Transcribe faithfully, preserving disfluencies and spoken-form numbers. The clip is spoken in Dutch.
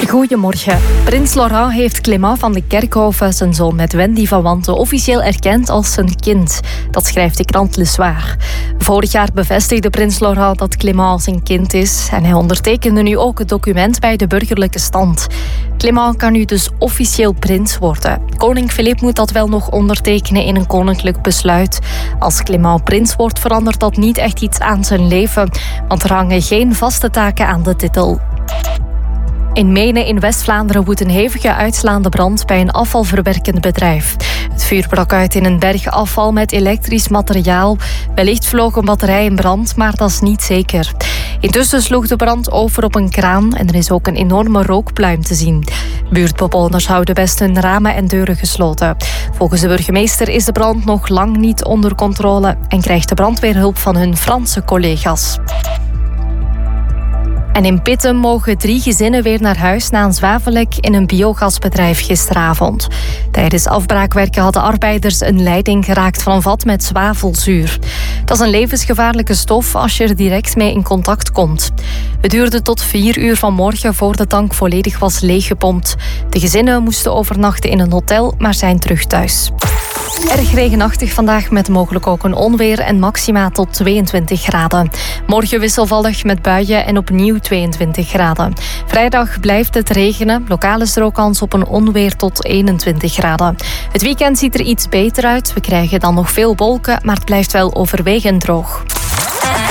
Goedemorgen. Prins Laurent heeft Clément van de Kerkhoven, zijn zoon met Wendy van Wanten, officieel erkend als zijn kind. Dat schrijft de krant Le Soir. Vorig jaar bevestigde prins Laurent dat Clément zijn kind is en hij ondertekende nu ook het document bij de burgerlijke stand. Clément kan nu dus officieel prins worden. Koning Filip moet dat wel nog ondertekenen in een koninklijk besluit. Als Clément prins wordt, verandert dat niet echt iets aan zijn leven, want er hangen geen vaste taken aan de titel. In Menen in West-Vlaanderen woedt een hevige uitslaande brand bij een afvalverwerkend bedrijf. Het vuur brak uit in een berg afval met elektrisch materiaal. Wellicht vloog een batterij in brand, maar dat is niet zeker. Intussen sloeg de brand over op een kraan en er is ook een enorme rookpluim te zien. Buurtbewoners houden best hun ramen en deuren gesloten. Volgens de burgemeester is de brand nog lang niet onder controle en krijgt de brandweer hulp van hun Franse collega's. En in Pitten mogen drie gezinnen weer naar huis na een zwavelek in een biogasbedrijf gisteravond. Tijdens afbraakwerken hadden arbeiders een leiding geraakt van een vat met zwavelzuur. Dat is een levensgevaarlijke stof als je er direct mee in contact komt. Het duurde tot vier uur vanmorgen voor de tank volledig was leeggepompt. De gezinnen moesten overnachten in een hotel, maar zijn terug thuis. Erg regenachtig vandaag met mogelijk ook een onweer en maxima tot tweeëntwintig graden. Morgen wisselvallig met buien en opnieuw tweeëntwintig graden. Vrijdag blijft het regenen. Lokaal is er ook kans op een onweer tot eenentwintig graden. Het weekend ziet er iets beter uit. We krijgen dan nog veel wolken, maar het blijft wel overwegend droog.